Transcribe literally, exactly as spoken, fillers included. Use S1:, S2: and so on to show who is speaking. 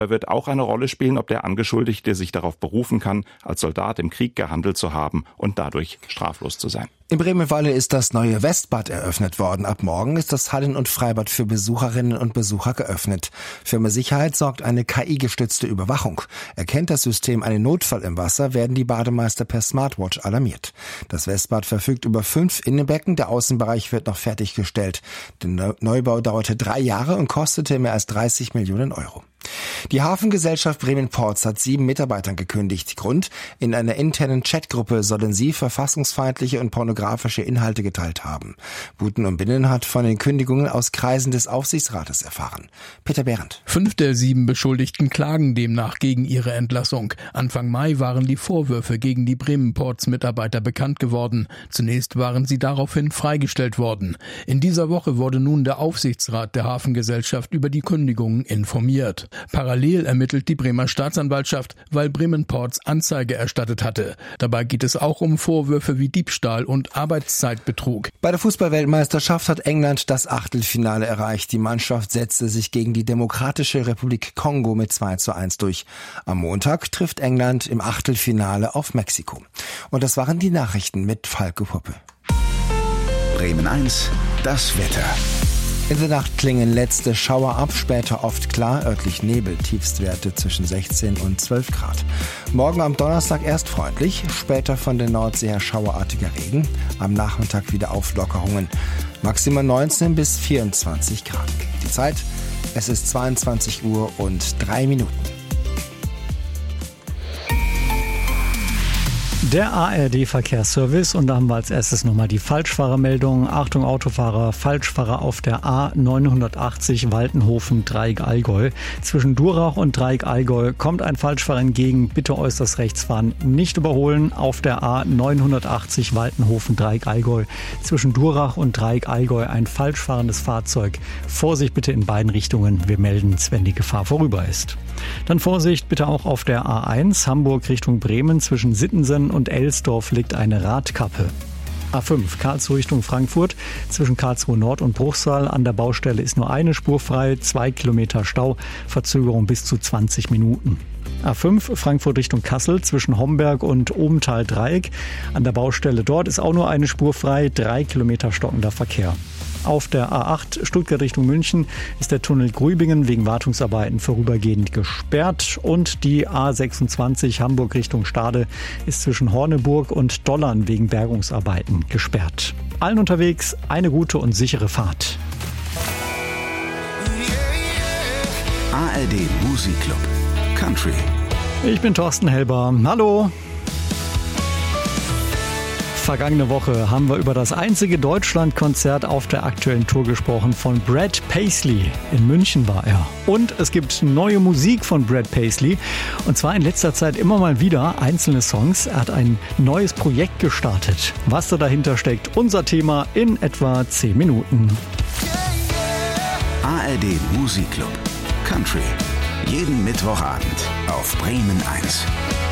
S1: Da wird auch eine Rolle spielen, ob der Angeschuldigte sich darauf berufen kann, als Soldat im Krieg gehandelt zu haben und dadurch straflos zu sein.
S2: In Bremen-Walle ist das neue Westbad eröffnet worden. Ab morgen ist das Hallen- und Freibad für Besucherinnen und Besucher geöffnet. Für mehr Sicherheit sorgt eine K I-gestützte Überwachung. Erkennt das System einen Notfall im Wasser, werden die Bademeister per Smartwatch alarmiert. Das Westbad verfügt über fünf Innenbecken. Der Außenbereich wird noch fertiggestellt. Der Neubau dauerte drei Jahre und kostete mehr als dreißig Millionen Euro. Die Hafengesellschaft Bremen Ports hat sieben Mitarbeitern gekündigt. Grund: In einer internen Chatgruppe sollen sie verfassungsfeindliche und pornografische Inhalte geteilt haben. Buten und Binnen hat von den Kündigungen aus Kreisen des Aufsichtsrates erfahren. Peter Behrendt.
S3: Fünf der sieben Beschuldigten klagen demnach gegen ihre Entlassung. Anfang Mai waren die Vorwürfe gegen die Bremen Ports Mitarbeiter bekannt geworden. Zunächst waren sie daraufhin freigestellt worden. In dieser Woche wurde nun der Aufsichtsrat der Hafengesellschaft über die Kündigungen informiert. Parallel ermittelt die Bremer Staatsanwaltschaft, weil Bremen Ports Anzeige erstattet hatte. Dabei geht es auch um Vorwürfe wie Diebstahl und Arbeitszeitbetrug.
S2: Bei der Fußball-Weltmeisterschaft hat England das Achtelfinale erreicht. Die Mannschaft setzte sich gegen die Demokratische Republik Kongo mit zwei zu eins durch. Am Montag trifft England im Achtelfinale auf Mexiko. Und das waren die Nachrichten mit Falke Puppe.
S4: Bremen eins, das Wetter.
S2: In der Nacht klingen letzte Schauer ab, später oft klar, örtlich Nebel, Tiefstwerte zwischen sechzehn und zwölf Grad. Morgen am Donnerstag erst freundlich, später von der Nordsee her schauerartiger Regen, am Nachmittag wieder Auflockerungen. Maximal neunzehn bis vierundzwanzig Grad. Die Zeit, es ist zweiundzwanzig Uhr und drei Minuten.
S5: Der A R D-Verkehrsservice, und da haben wir als erstes nochmal die Falschfahrermeldung. Achtung Autofahrer, Falschfahrer auf der A neunhundertachtzig Waltenhofen-Dreieck-Allgäu. Zwischen Durach und Dreieck-Allgäu kommt ein Falschfahrer entgegen. Bitte äußerst rechts fahren, nicht überholen. Auf der A neunhundertachtzig Waltenhofen-Dreieck-Allgäu. Zwischen Durach und Dreieck-Allgäu ein falschfahrendes Fahrzeug. Vorsicht bitte in beiden Richtungen. Wir melden es, wenn die Gefahr vorüber ist. Dann Vorsicht bitte auch auf der A eins Hamburg Richtung Bremen. Zwischen Sittensen und Elsdorf liegt eine Radkappe. A fünf Karlsruhe Richtung Frankfurt. Zwischen Karlsruhe Nord und Bruchsal an der Baustelle ist nur eine Spur frei. Zwei Kilometer Stau, Verzögerung bis zu zwanzig Minuten. A fünf Frankfurt Richtung Kassel zwischen Homberg und Obenthal-Dreieck. An der Baustelle dort ist auch nur eine Spur frei. Drei Kilometer stockender Verkehr. Auf der A acht Stuttgart Richtung München ist der Tunnel Grübingen wegen Wartungsarbeiten vorübergehend gesperrt. Und die A sechsundzwanzig Hamburg Richtung Stade ist zwischen Horneburg und Dollern wegen Bergungsarbeiten gesperrt. Allen unterwegs eine gute und sichere Fahrt.
S4: A R D Musikclub Country.
S5: Ich bin Thorsten Helber. Hallo! Vergangene Woche haben wir über das einzige Deutschlandkonzert auf der aktuellen Tour gesprochen von Brad Paisley. In München war er. Und es gibt neue Musik von Brad Paisley. Und zwar in letzter Zeit immer mal wieder einzelne Songs. Er hat ein neues Projekt gestartet. Was da dahinter steckt, unser Thema in etwa zehn Minuten.
S4: A R D Musikclub Country. Jeden Mittwochabend auf Bremen eins.